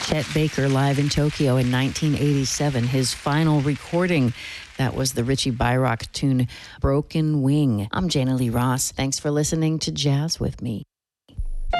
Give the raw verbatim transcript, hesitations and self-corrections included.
Chet Baker live in Tokyo in nineteen eighty-seven, his final recording. That was the Richie Byrock tune, Broken Wing. I'm Jana Lee Ross. Thanks for listening to Jazz with Me.